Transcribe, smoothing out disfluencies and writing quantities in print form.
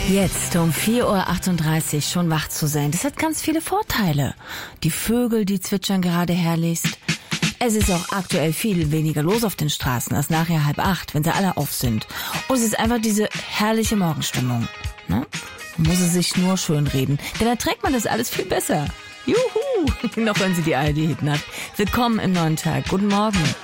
Jetzt um 4:38 Uhr schon wach zu sein, das hat ganz viele Vorteile. Die Vögel, die zwitschern gerade herrlichst. Es ist auch aktuell viel weniger los auf den Straßen als nachher 7:30, wenn sie alle auf sind. Und es ist einfach diese herrliche Morgenstimmung. Ne? Man muss es sich nur schön reden, denn da trägt man das alles viel besser. Juhu! Noch wenn sie die ARD-Hit hat. Willkommen im neuen Tag. Guten Morgen.